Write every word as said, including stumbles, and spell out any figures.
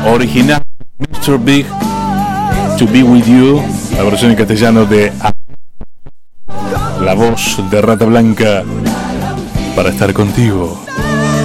original mister Big, To Be With You, la versión en castellano de la voz de Rata Blanca, Para Estar Contigo.